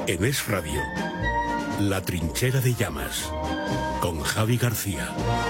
En Es Radio, La Trinchera de Llamas, con Javi García.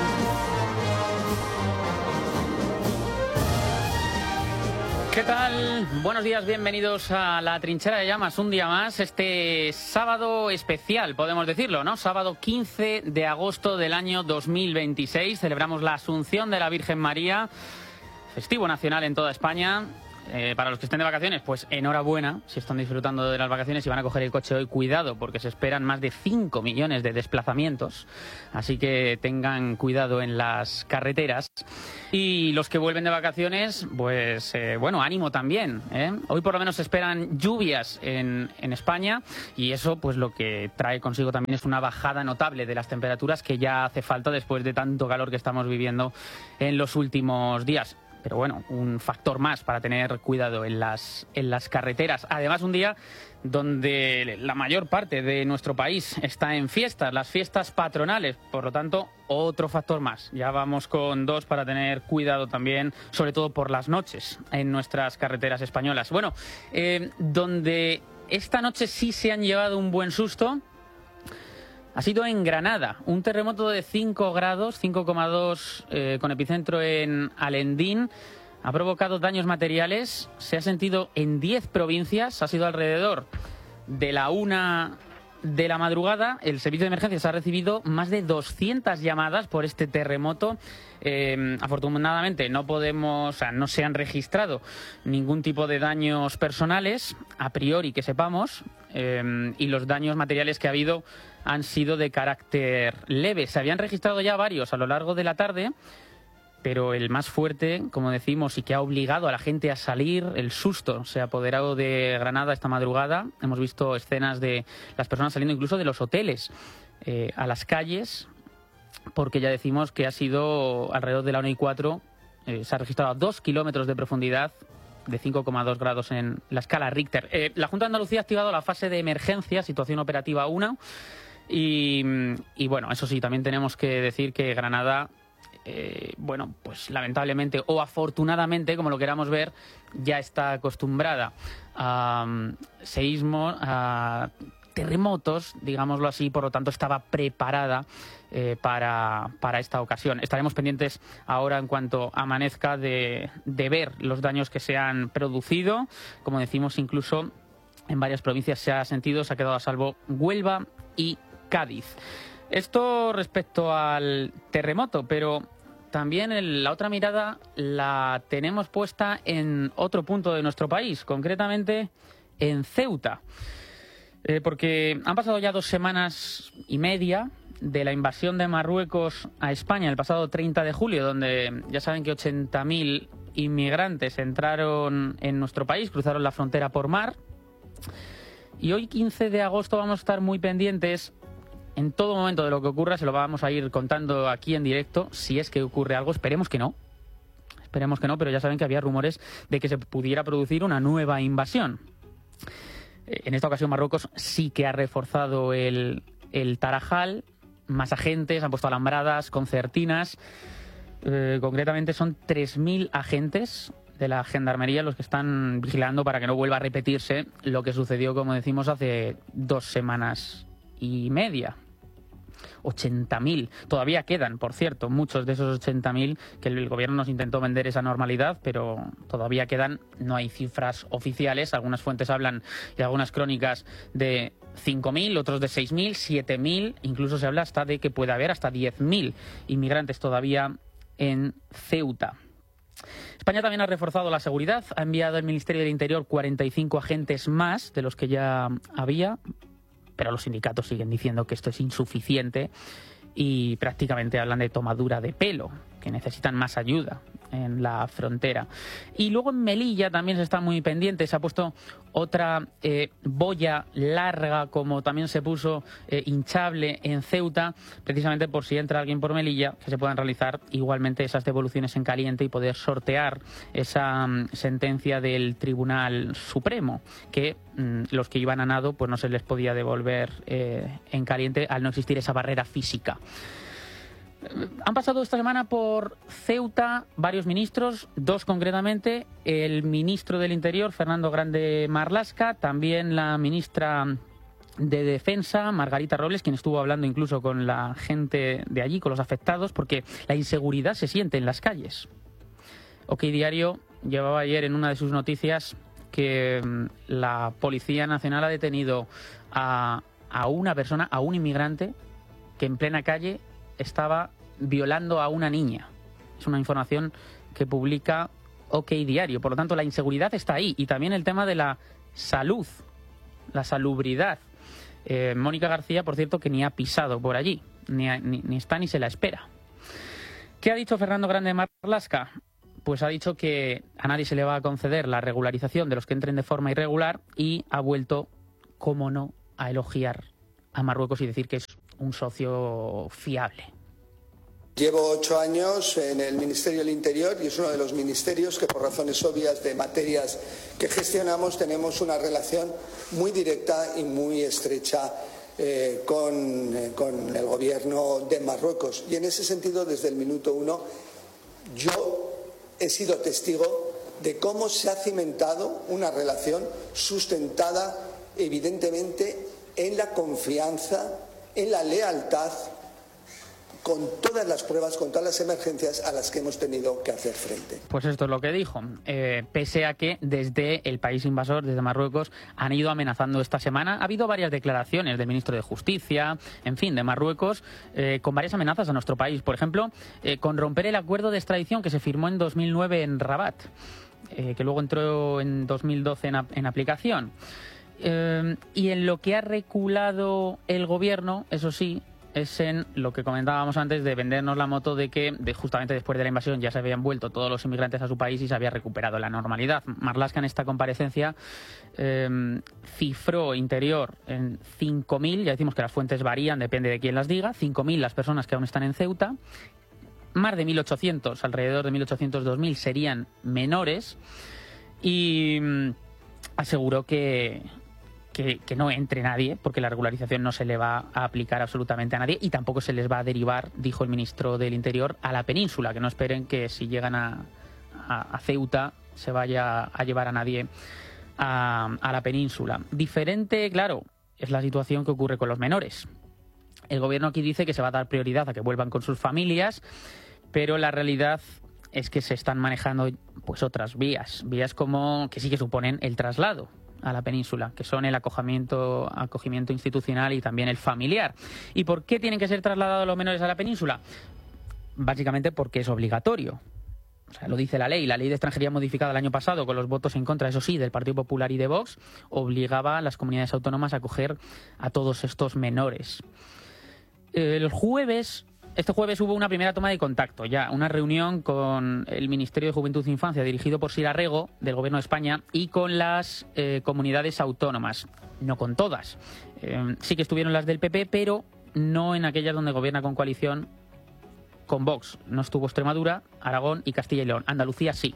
¿Qué tal? Buenos días, bienvenidos a La Trinchera de Llamas, un día más, este sábado especial, podemos decirlo, ¿no? Sábado 15 de agosto del año 2026, celebramos la Asunción de la Virgen María, festivo nacional en toda España. Para los que estén de vacaciones, pues enhorabuena, si están disfrutando de las vacaciones y van a coger el coche hoy, cuidado, porque se esperan más de 5 millones de desplazamientos, así que tengan cuidado en las carreteras. Y los que vuelven de vacaciones, pues bueno, ánimo también, ¿eh? Hoy por lo menos se esperan lluvias en España y eso pues lo que trae consigo también es una bajada notable de las temperaturas que ya hace falta después de tanto calor que estamos viviendo en los últimos días. Pero bueno, un factor más para tener cuidado en las carreteras. Además, un día donde la mayor parte de nuestro país está en fiestas, las fiestas patronales. Por lo tanto, otro factor más. Ya vamos con dos para tener cuidado también, sobre todo por las noches, en nuestras carreteras españolas. Bueno, donde esta noche sí se han llevado un buen susto ha sido en Granada, un terremoto de 5 grados, 5,2 con epicentro en Alendín. Ha provocado daños materiales, se ha sentido en 10 provincias, ha sido alrededor de la 1 de la madrugada. El servicio de emergencias ha recibido más de 200 llamadas por este terremoto. Afortunadamente no se han registrado ningún tipo de daños personales, a priori que sepamos, y los daños materiales que ha habido han sido de carácter leve. Se habían registrado ya varios a lo largo de la tarde, pero el más fuerte, como decimos, y que ha obligado a la gente a salir, el susto se ha apoderado de Granada esta madrugada. Hemos visto escenas de las personas saliendo incluso de los hoteles a las calles, porque ya decimos que ha sido alrededor de la 1:04, se ha registrado a 2 kilómetros de profundidad, de 5,2 grados en la escala Richter. La Junta de Andalucía ha activado la fase de emergencia, situación operativa 1, y bueno, eso sí, también tenemos que decir que Granada, bueno, pues lamentablemente o afortunadamente, como lo queramos ver, ya está acostumbrada a seísmos, a terremotos, digámoslo así, por lo tanto estaba preparada para esta ocasión. Estaremos pendientes ahora, en cuanto amanezca, de ver los daños que se han producido. Como decimos, incluso en varias provincias se ha quedado a salvo Huelva y Cádiz. Esto respecto al terremoto, pero también la otra mirada la tenemos puesta en otro punto de nuestro país, concretamente en Ceuta. Porque han pasado ya 2 semanas y media de la invasión de Marruecos a España el pasado 30 de julio, donde ya saben que 80.000 inmigrantes entraron en nuestro país, cruzaron la frontera por mar. Y hoy, 15 de agosto, vamos a estar muy pendientes en todo momento de lo que ocurra. Se lo vamos a ir contando aquí en directo, si es que ocurre algo. Esperemos que no, pero ya saben que había rumores de que se pudiera producir una nueva invasión. En esta ocasión Marruecos sí que ha reforzado el Tarajal, más agentes, han puesto alambradas, concertinas. Concretamente son 3.000 agentes de la Gendarmería los que están vigilando para que no vuelva a repetirse lo que sucedió, como decimos, hace 2 semanas y media. 80.000. Todavía quedan, por cierto, muchos de esos 80.000 que el gobierno nos intentó vender esa normalidad, pero todavía quedan. No hay cifras oficiales. Algunas fuentes hablan, y algunas crónicas, de 5.000, otros de 6.000, 7.000. Incluso se habla hasta de que puede haber hasta 10.000 inmigrantes todavía en Ceuta. España también ha reforzado la seguridad. Ha enviado el Ministerio del Interior 45 agentes más de los que ya había, pero los sindicatos siguen diciendo que esto es insuficiente y prácticamente hablan de tomadura de pelo, que necesitan más ayuda en la frontera. Y luego en Melilla también se está muy pendiente, se ha puesto otra boya larga, como también se puso hinchable en Ceuta, precisamente por si entra alguien por Melilla, que se puedan realizar igualmente esas devoluciones en caliente y poder sortear esa sentencia del Tribunal Supremo, que los que iban a nado pues no se les podía devolver en caliente al no existir esa barrera física. Han pasado esta semana por Ceuta varios ministros, 2 concretamente, el ministro del Interior, Fernando Grande Marlaska, también la ministra de Defensa, Margarita Robles, quien estuvo hablando incluso con la gente de allí, con los afectados, porque la inseguridad se siente en las calles. OK Diario llevaba ayer en una de sus noticias que la Policía Nacional ha detenido a una persona, a un inmigrante, que en plena calle estaba violando a una niña. Es una información que publica OK Diario. Por lo tanto, la inseguridad está ahí. Y también el tema de la salud, la salubridad. Mónica García, por cierto, que ni ha pisado por allí, ni está ni se la espera. ¿Qué ha dicho Fernando Grande Marlaska? Pues ha dicho que a nadie se le va a conceder la regularización de los que entren de forma irregular y ha vuelto, cómo no, a elogiar a Marruecos y decir que es un socio fiable. Llevo 8 años en el Ministerio del Interior y es uno de los ministerios que, por razones obvias de materias que gestionamos, tenemos una relación muy directa y muy estrecha con el gobierno de Marruecos. Y en ese sentido, desde el minuto 1, yo he sido testigo de cómo se ha cimentado una relación sustentada, evidentemente, en la confianza, en la lealtad, con todas las pruebas, con todas las emergencias a las que hemos tenido que hacer frente. Pues esto es lo que dijo, pese a que desde el país invasor, desde Marruecos, han ido amenazando esta semana. Ha habido varias declaraciones del ministro de Justicia, en fin, de Marruecos, con varias amenazas a nuestro país. Por ejemplo, con romper el acuerdo de extradición que se firmó en 2009 en Rabat, que luego entró en 2012 en aplicación. Y en lo que ha reculado el gobierno, eso sí, es en lo que comentábamos antes de vendernos la moto de que justamente después de la invasión ya se habían vuelto todos los inmigrantes a su país y se había recuperado la normalidad. Marlaska en esta comparecencia cifró Interior en 5.000, ya decimos que las fuentes varían, depende de quién las diga, 5.000 las personas que aún están en Ceuta, más de 1.800, alrededor de 1.800, 2.000 serían menores y aseguró que no entre nadie, porque la regularización no se le va a aplicar absolutamente a nadie y tampoco se les va a derivar, dijo el ministro del Interior, a la península, que no esperen que si llegan a Ceuta se vaya a llevar a nadie a la península. Diferente, claro, es la situación que ocurre con los menores. El gobierno aquí dice que se va a dar prioridad a que vuelvan con sus familias, pero la realidad es que se están manejando pues otras vías como que sí que suponen el traslado a la península, que son el acogimiento institucional y también el familiar. ¿Y por qué tienen que ser trasladados los menores a la península? Básicamente porque es obligatorio. O sea, lo dice la ley. La ley de extranjería modificada el año pasado, con los votos en contra, eso sí, del Partido Popular y de Vox, obligaba a las comunidades autónomas a acoger a todos estos menores. Este jueves hubo una primera toma de contacto, ya una reunión con el Ministerio de Juventud e Infancia, dirigido por Sira Rego, del Gobierno de España, y con las comunidades autónomas. No con todas. Sí que estuvieron las del PP, pero no en aquellas donde gobierna con coalición con Vox. No estuvo Extremadura, Aragón y Castilla y León. Andalucía sí.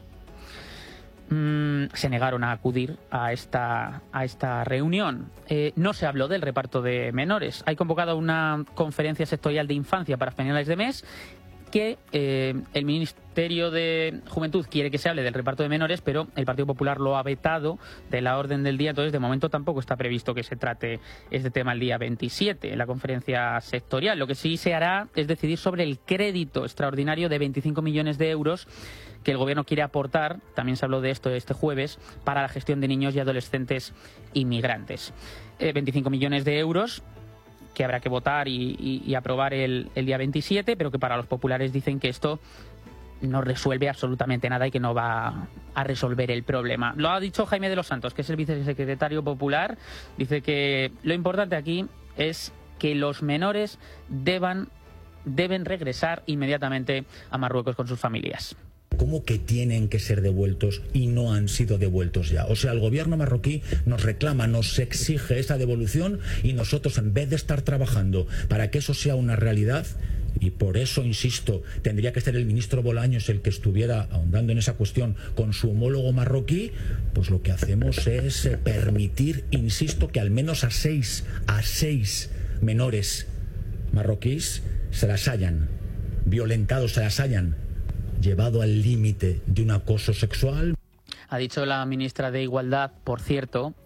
Se negaron a acudir a esta reunión. No se habló del reparto de menores. Hay convocada una conferencia sectorial de infancia para finales de mes que el Ministerio de Juventud quiere que se hable del reparto de menores, pero el Partido Popular lo ha vetado de la orden del día. Entonces, de momento tampoco está previsto que se trate este tema el día 27 en la conferencia sectorial. Lo que sí se hará es decidir sobre el crédito extraordinario de 25 millones de euros que el Gobierno quiere aportar, también se habló de esto este jueves, para la gestión de niños y adolescentes inmigrantes. 25 millones de euros que habrá que votar y aprobar el día 27, pero que para los populares dicen que esto no resuelve absolutamente nada y que no va a resolver el problema. Lo ha dicho Jaime de los Santos, que es el vicesecretario popular. Dice que lo importante aquí es que los menores deben regresar inmediatamente a Marruecos con sus familias. ¿Cómo que tienen que ser devueltos y no han sido devueltos ya? O sea, el gobierno marroquí nos reclama, nos exige esa devolución y nosotros, en vez de estar trabajando para que eso sea una realidad, y por eso, insisto, tendría que ser el ministro Bolaños el que estuviera ahondando en esa cuestión con su homólogo marroquí, pues lo que hacemos es permitir, insisto, que al menos a seis menores marroquíes se las hayan violentado, se las hayan llevado al límite de un acoso sexual. Ha dicho la ministra de Igualdad, por cierto,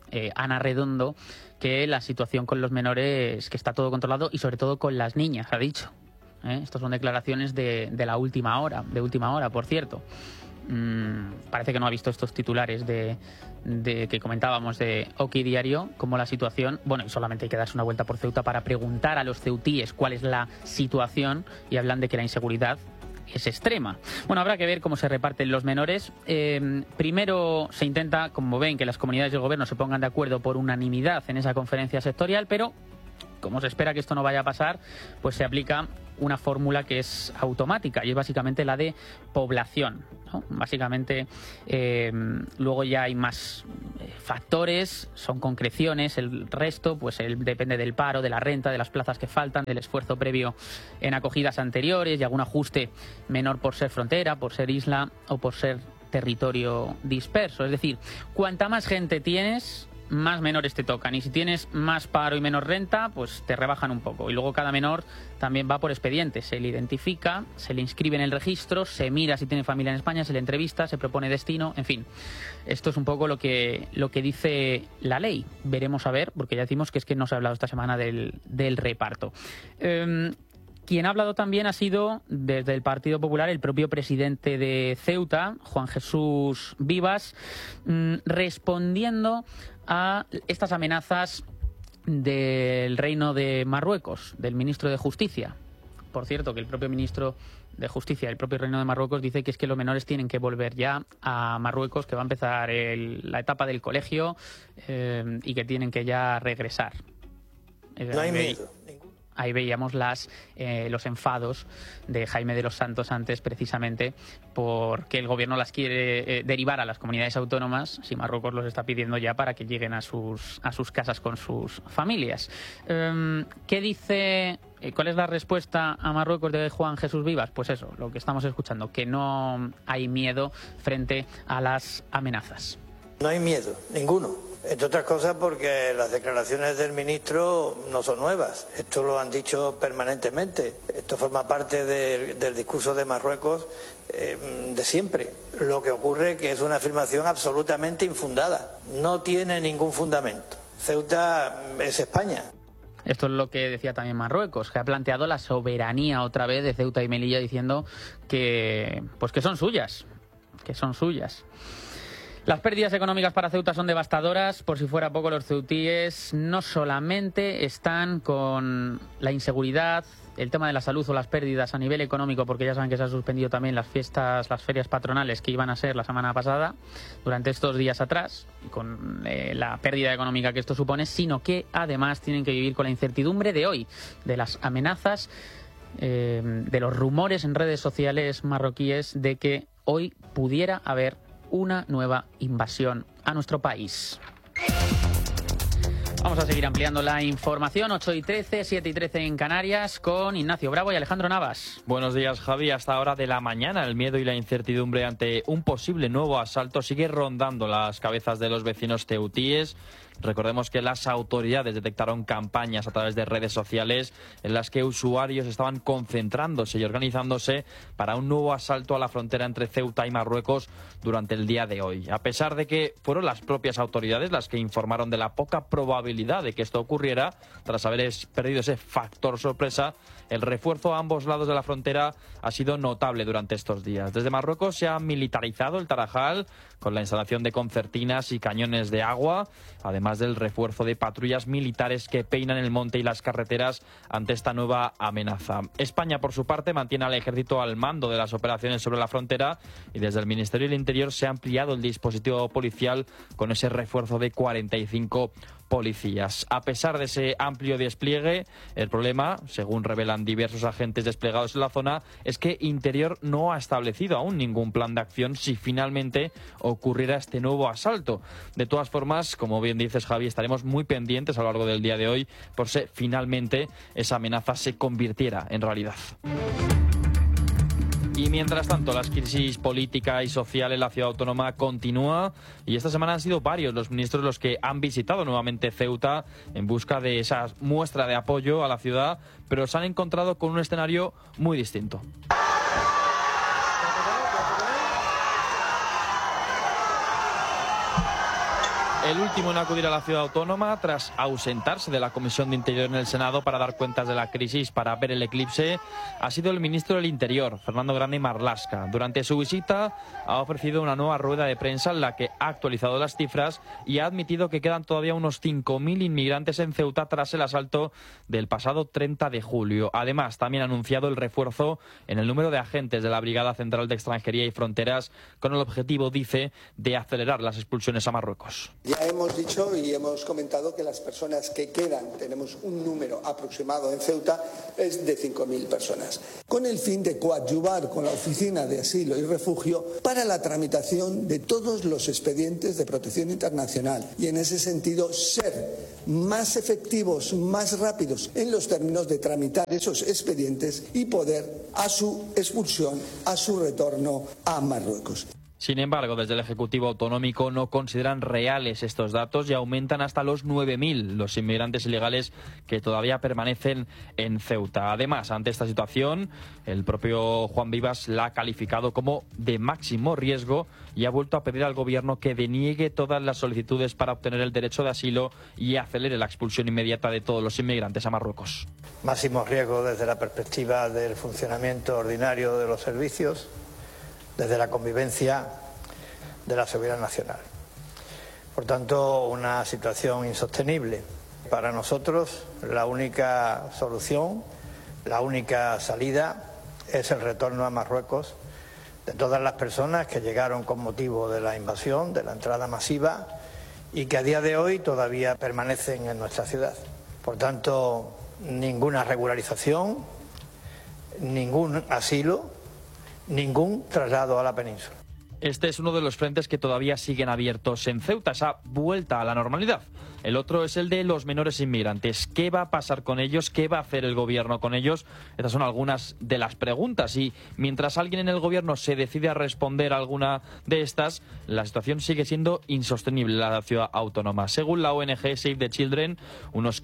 Ana Redondo, que la situación con los menores, que está todo controlado, y sobre todo con las niñas, ha dicho. Estas son declaraciones de la última hora, por cierto. Parece que no ha visto estos titulares de que comentábamos de Oki Diario, como la situación, bueno, y solamente hay que darse una vuelta por Ceuta para preguntar a los ceutíes cuál es la situación, y hablan de que la inseguridad es extrema. Bueno, habrá que ver cómo se reparten los menores. Primero se intenta, como ven, que las comunidades y el gobierno se pongan de acuerdo por unanimidad en esa conferencia sectorial, pero como se espera que esto no vaya a pasar, pues se aplica una fórmula que es automática, y es básicamente la de población, ¿no? Básicamente, luego ya hay más factores, son concreciones, el resto pues depende del paro, de la renta, de las plazas que faltan, del esfuerzo previo en acogidas anteriores y algún ajuste menor por ser frontera, por ser isla o por ser territorio disperso. Es decir, cuanta más gente tienes, más menores te tocan, y si tienes más paro y menos renta, pues te rebajan un poco. Y luego cada menor también va por expediente, se le identifica, se le inscribe en el registro, se mira si tiene familia en España, se le entrevista, se propone destino, en fin. Esto es un poco lo que dice la ley. Veremos a ver, porque ya decimos que es que no se ha hablado esta semana del reparto. Quien ha hablado también ha sido, desde el Partido Popular, el propio presidente de Ceuta, Juan Jesús Vivas, respondiendo a estas amenazas del Reino de Marruecos, del ministro de Justicia. Por cierto, que el propio ministro de Justicia, el propio Reino de Marruecos, dice que es que los menores tienen que volver ya a Marruecos, que va a empezar la etapa del colegio y que tienen que ya regresar. No hay miedo. Ahí veíamos los enfados de Jaime de los Santos antes, precisamente porque el gobierno las quiere derivar a las comunidades autónomas, si Marruecos los está pidiendo ya para que lleguen a sus casas con sus familias. ¿Qué dice? ¿Cuál es la respuesta a Marruecos de Juan Jesús Vivas? Pues eso, lo que estamos escuchando, que no hay miedo frente a las amenazas. No hay miedo, ninguno. Entre otras cosas porque las declaraciones del ministro no son nuevas. Esto lo han dicho permanentemente. Esto forma parte del discurso de Marruecos de siempre. Lo que ocurre es que es una afirmación absolutamente infundada. No tiene ningún fundamento. Ceuta es España. Esto es lo que decía también Marruecos, que ha planteado la soberanía otra vez de Ceuta y Melilla, diciendo que son suyas, Las pérdidas económicas para Ceuta son devastadoras. Por si fuera poco, los ceutíes no solamente están con la inseguridad, el tema de la salud o las pérdidas a nivel económico, porque ya saben que se han suspendido también las ferias patronales que iban a ser la semana pasada, durante estos días atrás, con la pérdida económica que esto supone, sino que además tienen que vivir con la incertidumbre de hoy, de las amenazas, de los rumores en redes sociales marroquíes de que hoy pudiera haber una nueva invasión a nuestro país. Vamos a seguir ampliando la información. 8:13, 7:13 en Canarias, con Ignacio Bravo y Alejandro Navas. Buenos días, Javi. Hasta ahora de la mañana el miedo y la incertidumbre ante un posible nuevo asalto sigue rondando las cabezas de los vecinos ceutíes. Recordemos que las autoridades detectaron campañas a través de redes sociales en las que usuarios estaban concentrándose y organizándose para un nuevo asalto a la frontera entre Ceuta y Marruecos durante el día de hoy. A pesar de que fueron las propias autoridades las que informaron de la poca probabilidad de que esto ocurriera, tras haber perdido ese factor sorpresa, el refuerzo a ambos lados de la frontera ha sido notable durante estos días. Desde Marruecos se ha militarizado el Tarajal con la instalación de concertinas y cañones de agua, además del refuerzo de patrullas militares que peinan el monte y las carreteras ante esta nueva amenaza. España, por su parte, mantiene al ejército al mando de las operaciones sobre la frontera y desde el Ministerio del Interior se ha ampliado el dispositivo policial con ese refuerzo de 45 policías. A pesar de ese amplio despliegue, el problema, según revelan diversos agentes desplegados en la zona, es que Interior no ha establecido aún ningún plan de acción si finalmente ocurriera este nuevo asalto. De todas formas, como bien dices, Javi, estaremos muy pendientes a lo largo del día de hoy por si finalmente esa amenaza se convirtiera en realidad. Y mientras tanto, la crisis política y social en la ciudad autónoma continúa y esta semana han sido varios los ministros los que han visitado nuevamente Ceuta en busca de esa muestra de apoyo a la ciudad, pero se han encontrado con un escenario muy distinto. El último en acudir a la ciudad autónoma tras ausentarse de la Comisión de Interior en el Senado para dar cuentas de la crisis, para ver el eclipse, ha sido el ministro del Interior, Fernando Grande Marlaska. Durante su visita ha ofrecido una nueva rueda de prensa en la que ha actualizado las cifras y ha admitido que quedan todavía unos 5.000 inmigrantes en Ceuta tras el asalto del pasado 30 de julio. Además, también ha anunciado el refuerzo en el número de agentes de la Brigada Central de Extranjería y Fronteras con el objetivo, dice, de acelerar las expulsiones a Marruecos. Ya hemos dicho y hemos comentado que las personas que quedan, tenemos un número aproximado en Ceuta, es de 5.000 personas, con el fin de coadyuvar con la Oficina de Asilo y Refugio para la tramitación de todos los expedientes de protección internacional y en ese sentido ser más efectivos, más rápidos en los términos de tramitar esos expedientes y poder a su expulsión, a su retorno a Marruecos. Sin embargo, desde el Ejecutivo Autonómico no consideran reales estos datos y aumentan hasta los 9.000 los inmigrantes ilegales que todavía permanecen en Ceuta. Además, ante esta situación, el propio Juan Vivas la ha calificado como de máximo riesgo y ha vuelto a pedir al Gobierno que deniegue todas las solicitudes para obtener el derecho de asilo y acelere la expulsión inmediata de todos los inmigrantes a Marruecos. Máximo riesgo desde la perspectiva del funcionamiento ordinario de los servicios, desde la convivencia de la seguridad nacional. Por tanto, una situación insostenible. Para nosotros, la única solución, la única salida es el retorno a Marruecos de todas las personas que llegaron con motivo de la invasión, de la entrada masiva y que a día de hoy todavía permanecen en nuestra ciudad. Por tanto, ninguna regularización, ningún asilo, ningún traslado a la península. Este es uno de los frentes que todavía siguen abiertos en Ceuta, esa vuelta a la normalidad. El otro es el de los menores inmigrantes. ¿Qué va a pasar con ellos? ¿Qué va a hacer el Gobierno con ellos? Estas son algunas de las preguntas y mientras alguien en el Gobierno se decide a responder a alguna de estas, la situación sigue siendo insostenible en la ciudad autónoma. Según la ONG Save the Children, unos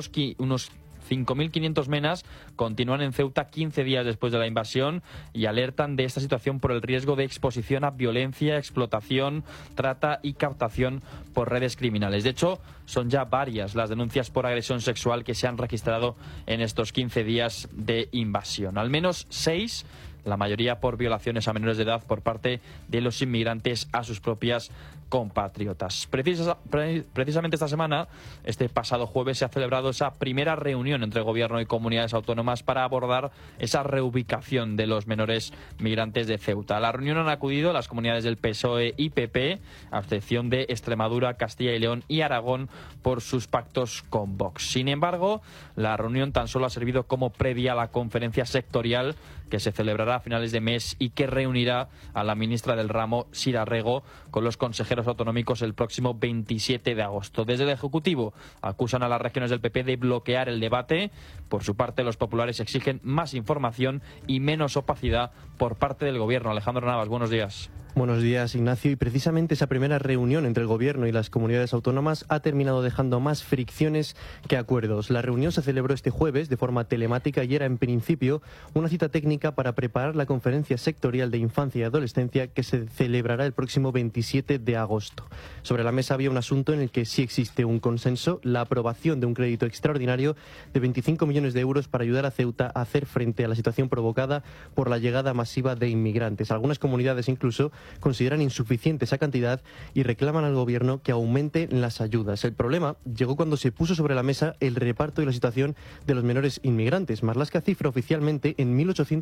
5.500 menas continúan en Ceuta 15 días después de la invasión y alertan de esta situación por el riesgo de exposición a violencia, explotación, trata y captación por redes criminales. De hecho, son ya varias las denuncias por agresión sexual que se han registrado en estos 15 días de invasión. Al menos 6, la mayoría por violaciones a menores de edad por parte de los inmigrantes a sus propias compatriotas. Precisamente esta semana, este pasado jueves, se ha celebrado esa primera reunión entre Gobierno y comunidades autónomas para abordar esa reubicación de los menores migrantes de Ceuta. A la reunión han acudido las comunidades del PSOE y PP, a excepción de Extremadura, Castilla y León y Aragón por sus pactos con Vox. Sin embargo, la reunión tan solo ha servido como previa a la conferencia sectorial que se celebrará a finales de mes y que reunirá a la ministra del ramo, Sira Rego, con los consejeros autonómicos el próximo 27 de agosto. Desde el Ejecutivo acusan a las regiones del PP de bloquear el debate. Por su parte, los populares exigen más información y menos opacidad por parte del Gobierno. Alejandro Navas, buenos días. Buenos días, Ignacio. Y precisamente esa primera reunión entre el Gobierno y las comunidades autónomas ha terminado dejando más fricciones que acuerdos. La reunión se celebró este jueves de forma telemática y era, en principio, una cita técnica para preparar la conferencia sectorial de infancia y adolescencia que se celebrará el próximo 27 de agosto. Sobre la mesa había un asunto en el que sí existe un consenso, la aprobación de un crédito extraordinario de 25 millones de euros para ayudar a Ceuta a hacer frente a la situación provocada por la llegada masiva de inmigrantes. Algunas comunidades incluso consideran insuficiente esa cantidad y reclaman al Gobierno que aumente las ayudas. El problema llegó cuando se puso sobre la mesa el reparto y la situación de los menores inmigrantes. Marlaska cifra oficialmente en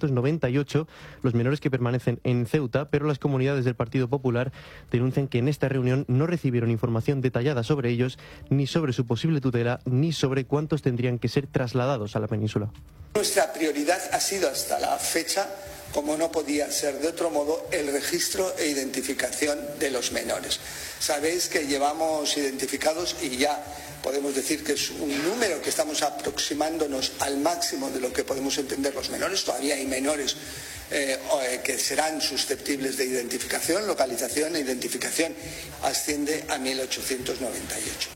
1.898 los menores que permanecen en Ceuta, pero las comunidades del Partido Popular denuncian que en esta reunión no recibieron información detallada sobre ellos, ni sobre su posible tutela, ni sobre cuántos tendrían que ser trasladados a la península. Nuestra prioridad ha sido hasta la fecha, como no podía ser de otro modo, el registro e identificación de los menores. Sabéis que llevamos identificados y ya podemos decir que es un número que estamos aproximándonos al máximo de lo que podemos entender los menores. Todavía hay menores que serán susceptibles de identificación, localización e identificación. Asciende a 1.898.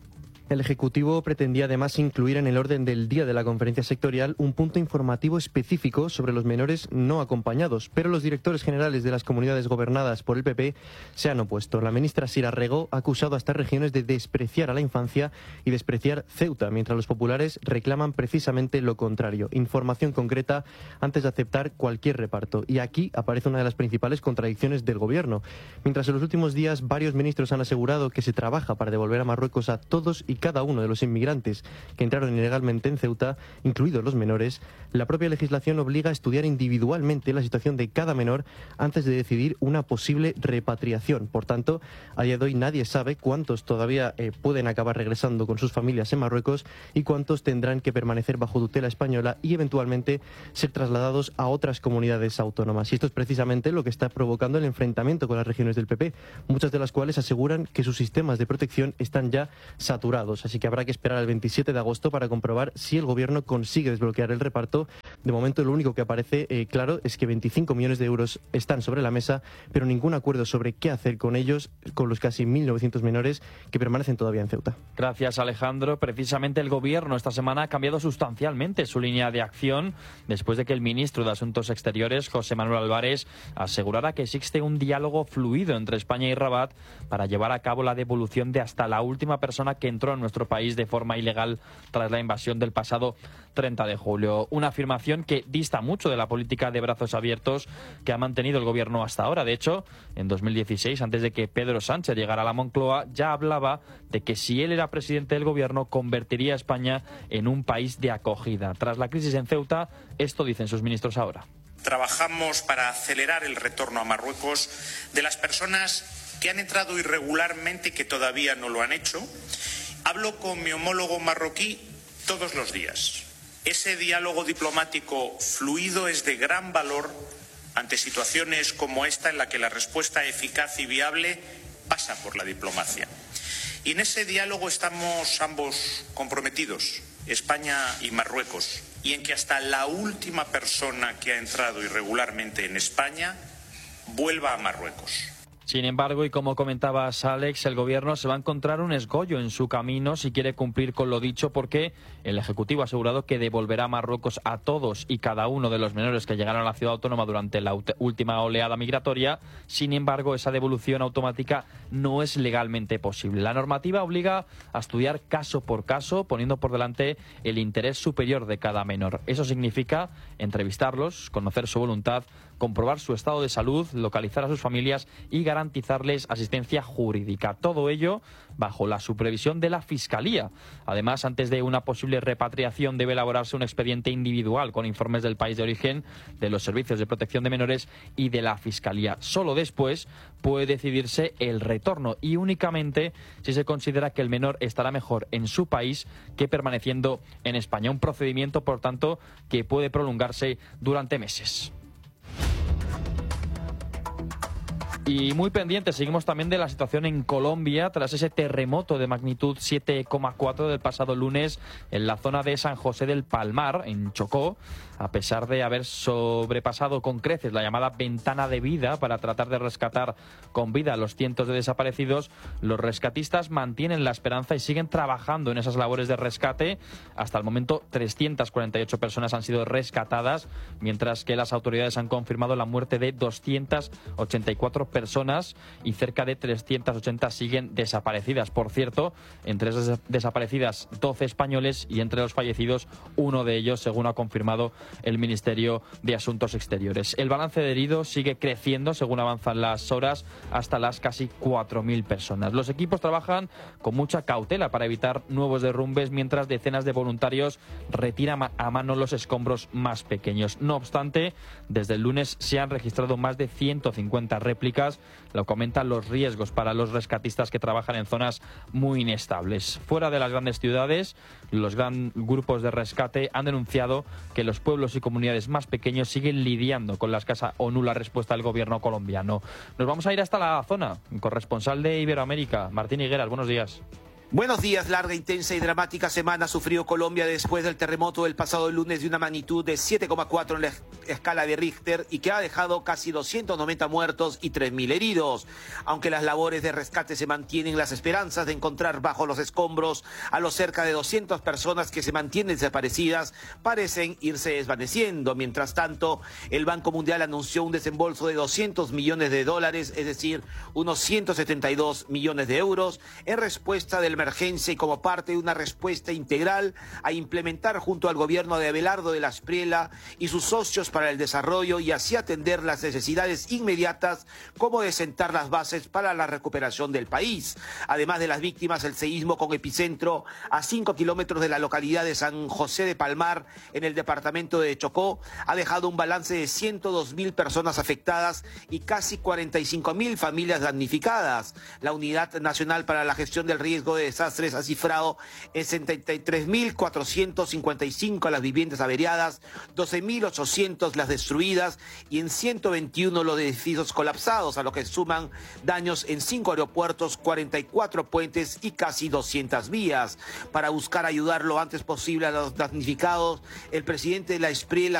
El Ejecutivo pretendía además incluir en el orden del día de la conferencia sectorial un punto informativo específico sobre los menores no acompañados, pero los directores generales de las comunidades gobernadas por el PP se han opuesto. La ministra Sira Rego ha acusado a estas regiones de despreciar a la infancia y despreciar Ceuta, mientras los populares reclaman precisamente lo contrario, información concreta antes de aceptar cualquier reparto. Y aquí aparece una de las principales contradicciones del Gobierno. Mientras en los últimos días varios ministros han asegurado que se trabaja para devolver a Marruecos a todos y cada uno de los inmigrantes que entraron ilegalmente en Ceuta, incluidos los menores, la propia legislación obliga a estudiar individualmente la situación de cada menor antes de decidir una posible repatriación. Por tanto, a día de hoy nadie sabe cuántos todavía pueden acabar regresando con sus familias en Marruecos y cuántos tendrán que permanecer bajo tutela española y eventualmente ser trasladados a otras comunidades autónomas. Y esto es precisamente lo que está provocando el enfrentamiento con las regiones del PP, muchas de las cuales aseguran que sus sistemas de protección están ya saturados. Así que habrá que esperar al 27 de agosto para comprobar si el Gobierno consigue desbloquear el reparto. De momento lo único que aparece claro es que 25 millones de euros están sobre la mesa, pero ningún acuerdo sobre qué hacer con ellos, con los casi 1.900 menores que permanecen todavía en Ceuta. Gracias, Alejandro. Precisamente el Gobierno esta semana ha cambiado sustancialmente su línea de acción después de que el ministro de Asuntos Exteriores, José Manuel Álvarez, asegurara que existe un diálogo fluido entre España y Rabat para llevar a cabo la devolución de hasta la última persona que entró en nuestro país de forma ilegal tras la invasión del pasado 30 de julio. Una afirmación que dista mucho de la política de brazos abiertos que ha mantenido el Gobierno hasta ahora. De hecho, en 2016, antes de que Pedro Sánchez llegara a la Moncloa, ya hablaba de que si él era presidente del Gobierno, convertiría a España en un país de acogida. Tras la crisis en Ceuta, esto dicen sus ministros ahora. Trabajamos para acelerar el retorno a Marruecos de las personas que han entrado irregularmente y que todavía no lo han hecho. Hablo con mi homólogo marroquí todos los días. Ese diálogo diplomático fluido es de gran valor ante situaciones como esta en la que la respuesta eficaz y viable pasa por la diplomacia. Y en ese diálogo estamos ambos comprometidos, España y Marruecos, y en que hasta la última persona que ha entrado irregularmente en España vuelva a Marruecos. Sin embargo, y como comentabas, Alex, el Gobierno se va a encontrar un escollo en su camino si quiere cumplir con lo dicho, porque el Ejecutivo ha asegurado que devolverá a Marruecos a todos y cada uno de los menores que llegaron a la ciudad autónoma durante la última oleada migratoria. Sin embargo, esa devolución automática no es legalmente posible. La normativa obliga a estudiar caso por caso, poniendo por delante el interés superior de cada menor. Eso significa entrevistarlos, conocer su voluntad, comprobar su estado de salud, localizar a sus familias y garantizarles asistencia jurídica. Todo ello bajo la supervisión de la Fiscalía. Además, antes de una posible repatriación debe elaborarse un expediente individual con informes del país de origen, de los servicios de protección de menores y de la Fiscalía. Solo después puede decidirse el retorno y únicamente si se considera que el menor estará mejor en su país que permaneciendo en España. Un procedimiento, por tanto, que puede prolongarse durante meses. Y muy pendientes, seguimos también de la situación en Colombia tras ese terremoto de magnitud 7,4 del pasado lunes en la zona de San José del Palmar, en Chocó. A pesar de haber sobrepasado con creces la llamada ventana de vida para tratar de rescatar con vida a los cientos de desaparecidos, los rescatistas mantienen la esperanza y siguen trabajando en esas labores de rescate. Hasta el momento, 348 personas han sido rescatadas, mientras que las autoridades han confirmado la muerte de 284 personas y cerca de 380 siguen desaparecidas. Por cierto, entre esas desaparecidas, 12 españoles y entre los fallecidos, uno de ellos, según ha confirmado el Ministerio de Asuntos Exteriores. El balance de heridos sigue creciendo según avanzan las horas hasta las casi 4.000 personas. Los equipos trabajan con mucha cautela para evitar nuevos derrumbes, mientras decenas de voluntarios retiran a mano los escombros más pequeños. No obstante, desde el lunes se han registrado más de 150 réplicas, lo que aumenta los riesgos para los rescatistas que trabajan en zonas muy inestables. Fuera de las grandes ciudades, los grandes grupos de rescate han denunciado que los pueblos y comunidades más pequeños siguen lidiando con la escasa o nula respuesta del gobierno colombiano. Nos vamos a ir hasta la zona. Corresponsal de Iberoamérica, Martín Higueras, buenos días. Buenos días. Larga, intensa y dramática semana sufrió Colombia después del terremoto del pasado lunes de una magnitud de 7,4 en la escala de Richter y que ha dejado casi 290 muertos y 3.000 heridos. Aunque las labores de rescate se mantienen, las esperanzas de encontrar bajo los escombros a los cerca de 200 personas que se mantienen desaparecidas parecen irse desvaneciendo. Mientras tanto, el Banco Mundial anunció un desembolso de $200 millones, es decir, unos 172 millones de euros, en respuesta del emergencia y como parte de una respuesta integral a implementar junto al gobierno de Abelardo de la Espriella y sus socios para el desarrollo y así atender las necesidades inmediatas como de sentar las bases para la recuperación del país. Además de las víctimas, el seísmo con epicentro a 5 kilómetros de la localidad de San José de Palmar, en el departamento de Chocó, ha dejado un balance de 102.000 personas afectadas y casi 45.000 familias damnificadas. La Unidad Nacional para la Gestión del Riesgo de Desastres ha cifrado en 73.455 las viviendas averiadas, 12.800 las destruidas y en 121 los edificios colapsados, a lo que suman daños en 5 aeropuertos, 44 puentes y casi 200 vías. Para buscar ayudar lo antes posible a los damnificados, el presidente de la Espriella,